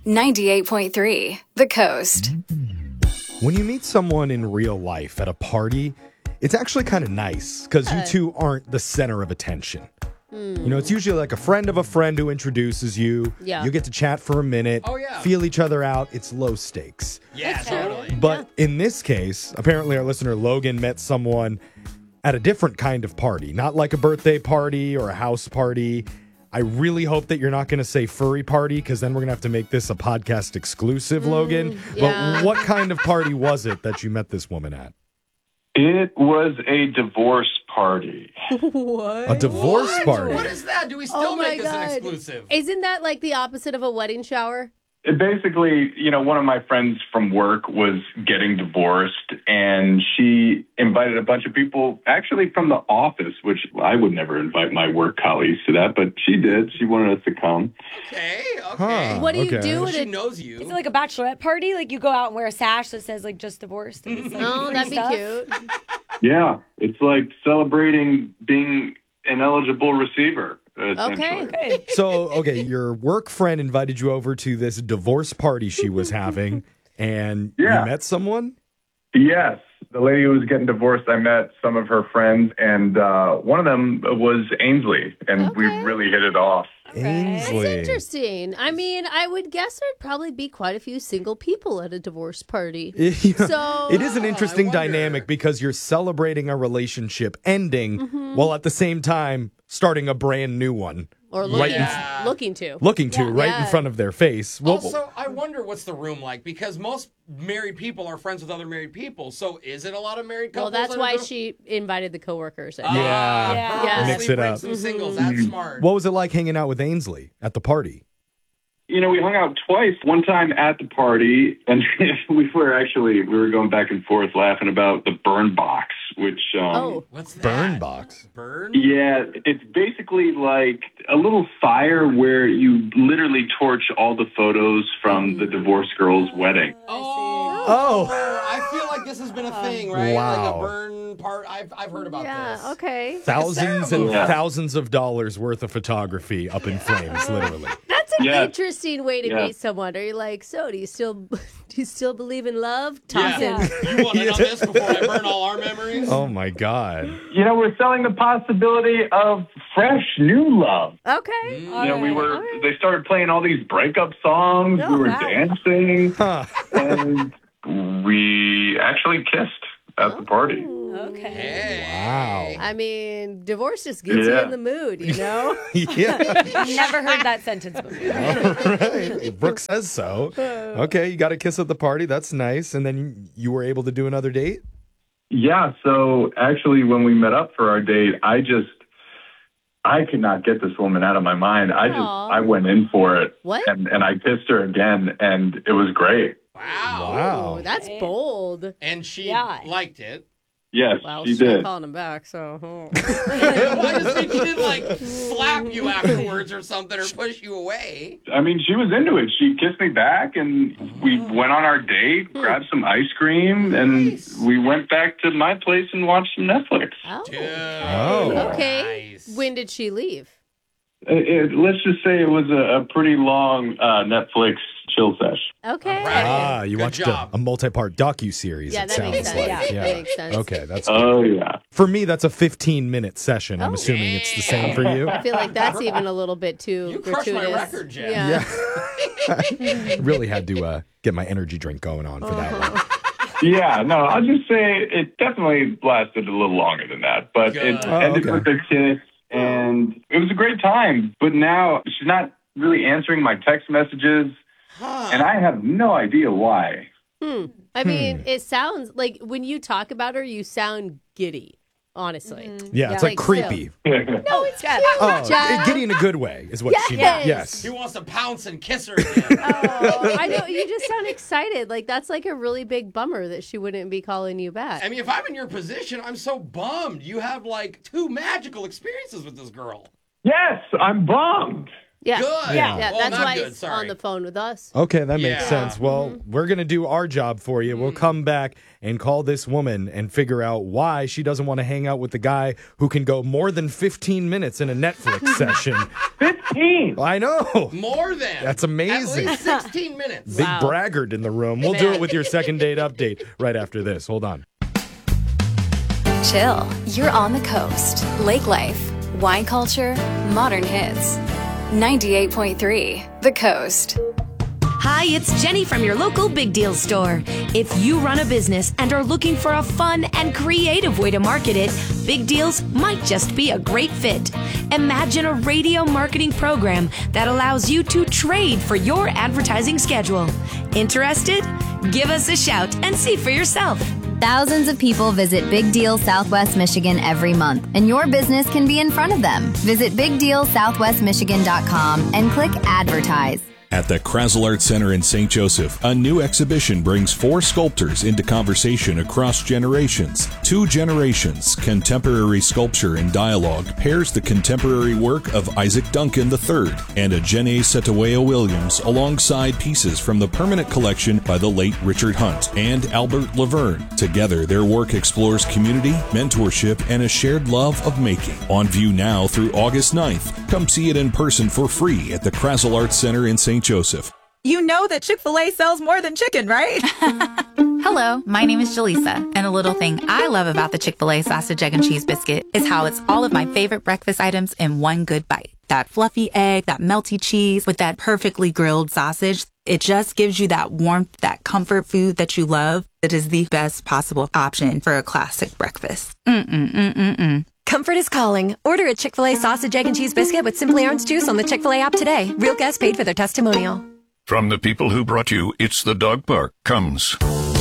98.3 The Coast. When you meet someone in real life at a party, it's actually kind of nice because you two aren't the center of attention. You know, it's usually like a friend of a friend who introduces you. Yeah. You get to chat for a minute, feel each other out. It's low stakes. Yeah, totally. But in this case, apparently our listener Logan met someone at a different kind of party, not like a birthday party or a house party. I really hope that you're not going to say furry party because then we're going to have to make this a podcast exclusive, Logan. yeah. But what kind of party was it that you met this woman at? It was a divorce party. What? A divorce party. What is that? Do we still make this an exclusive? Isn't that like the opposite of a wedding shower? It basically, one of my friends from work was getting divorced, and she invited a bunch of people, actually from the office, which I would never invite my work colleagues to that, but she did. She wanted us to come. Okay. Huh. What do you okay. do Well, with she it? knows you. Is it like a bachelorette party? Like you go out and wear a sash that says like just divorced? And it's, like, Oh, free that'd be stuff? cute. Yeah, it's like celebrating being an eligible receiver. Essentially. Okay. So, okay, your work friend invited you over to this divorce party she was having, and Yeah. you met someone? Yes. The lady who was getting divorced, I met some of her friends, and one of them was Ainsley, and we Okay. really hit it off. That's Ainsley. interesting. I mean, I would guess there'd probably be quite a few single people at a divorce party. Yeah. So- it is an interesting I wonder. dynamic because you're celebrating a relationship ending while at the same time starting a brand new one. Or Right looking to. looking to right in Yeah. front of their face. Well, Also, I wonder what's the room like because most married people are friends with other married people. So is it a lot of married Well, couples? that's that are why doing- she invited the coworkers. Yeah. Yeah. purposely Mix it bring up. Some singles. That's smart. what was it like hanging out with Ainsley at the party? We hung out twice. One time at the party, and we were going back and forth laughing about the burn box, which, What's that? Burn box. Burn? yeah, it's basically like a little fire where you literally torch all the photos from the divorced girl's wedding. Oh. I feel like this has been a thing, right? Wow. Like a burn part. I've heard about this. Yeah, okay. Thousands and Yeah. thousands of dollars worth of photography up in flames, literally. That's an Yeah. interesting way to Yeah. meet someone. Are you like, so do you still believe in love? Yeah. Tossing. You want to know this before I burn all our memories? Oh my God. We're selling the possibility of fresh new love. Okay. They started playing all these breakup songs. Oh, we were wow. dancing, Huh. and we actually kissed at the party. Okay. Hey. Wow. I mean, divorce just gets you Yeah. in the mood, you know? Yeah. Never heard that sentence before. All right. Brooke says so. Okay, you got a kiss at the party. That's nice. And then you were able to do another date? Yeah, so actually when we met up for our date, I could not get this woman out of my mind. Aw. I went in for it. What? And I kissed her again, and it was great. Wow. Wow. Oh, that's bold. And she Yeah. liked it. Yes, Well, she she's not did. calling him back, so. I just think she didn't like slap you afterwards or something or push you away. I mean, she was into it. She kissed me back, and we went on our date, grabbed some ice cream, and Nice. we went back to my place and watched some Netflix. Oh. Dude. Oh. Okay. Nice. When did she leave? Let's just say it was a pretty long Netflix chill sesh. Okay. Right. You Good watched job. a multi-part docu-series, Yeah, it that sounds makes sense. like. Yeah, that makes sense. Okay, that's good. Oh, yeah. For me, that's a 15-minute session. I'm Oh. assuming it's the same for you. I feel like that's even a little bit too You crushed my gratuitous. record, Jeff. Yeah. Really had to get my energy drink going on for that one. Yeah, no, I'll just say it definitely lasted a little longer than that, but Good. it Oh, ended okay. with a kiss, and it was a great time. But now she's not really answering my text messages, and I have no idea why. I mean, it sounds like when you talk about her, you sound giddy. Honestly. Yeah, it's Yeah. like creepy. No, it's Jeff. cute, Oh, Jeff. giddy in a good way is what she meant. Yes. Yes. He wants to pounce and kiss her again. Oh, I know. You just sound excited. Like, that's like a really big bummer that she wouldn't be calling you back. I mean, if I'm in your position, I'm so bummed. You have like 2 magical experiences with this girl. Yes, I'm bummed. Yeah. Good. Yeah, Oh, that's not why good. it's Sorry. on the phone with us. Okay, that makes Yeah. sense. Well, we're going to do our job for you. We'll come back and call this woman and figure out why she doesn't want to hang out with the guy who can go more than 15 minutes in a Netflix session. 15 16. I know. More than. That's amazing. At least 16 minutes. Big braggart in the room. We'll do it with your second date update right after this. Hold on. Chill. You're on the coast. Lake life, wine culture, modern hits. 98.3 The Coast. Hi, it's Jenny from your local Big Deal store. If you run a business and are looking for a fun and creative way to market it, Big Deals might just be a great fit. Imagine a radio marketing program that allows you to trade for your advertising schedule. Interested? Give us a shout and see for yourself. Thousands of people visit Big Deal Southwest Michigan every month, and your business can be in front of them. Visit BigDealSouthwestMichigan.com and click Advertise. At the Krasl Art Center in St. Joseph, a new exhibition brings 4 sculptors into conversation across generations. 2 generations, contemporary sculpture and dialogue pairs the contemporary work of Isaac Duncan III and a Jenny Setawaya Williams alongside pieces from the permanent collection by the late Richard Hunt and Albert Laverne. Together, their work explores community, mentorship, and a shared love of making. On view now through August 9th. Come see it in person for free at the Krasl Art Center in St. Joseph. You know that Chick-fil-A sells more than chicken, right? Hello, my name is Jaleesa, and a little thing I love about the Chick-fil-A sausage, egg, and cheese biscuit is how it's all of my favorite breakfast items in one good bite. That fluffy egg, that melty cheese with that perfectly grilled sausage. It just gives you that warmth, that comfort food that you love. It is the best possible option for a classic breakfast. Comfort is calling. Order a Chick-fil-A sausage, egg, and cheese biscuit with Simply Orange Juice on the Chick-fil-A app today. Real guests paid for their testimonial. From the people who brought you It's the Dog Park comes